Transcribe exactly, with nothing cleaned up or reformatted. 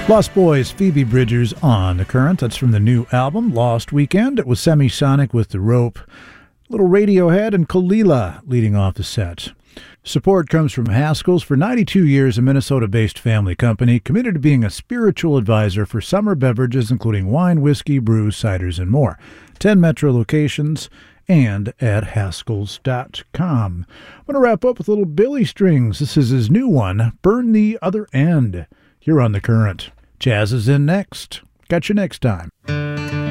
Lost Boys, Phoebe Bridgers on The Current. That's from the new album, Lost Weekend. It was Semisonic with The Rope. Little Radiohead and Kalila leading off the set. Support comes from Haskell's. For ninety-two years, a Minnesota-based family company committed to being a spiritual advisor for summer beverages, including wine, whiskey, brews, ciders, and more. Ten Metro locations and at Haskells dot com. I'm going to wrap up with a little Billy Strings. This is his new one, Burn the Other End, here on The Current. Jazz is in next. Catch you next time.